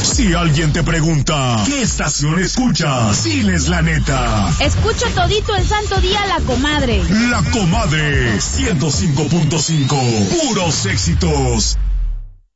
Si alguien te pregunta, ¿qué estación escuchas? Diles la neta. Escucho todito el santo día La Comadre. La Comadre 105.5. Puros éxitos.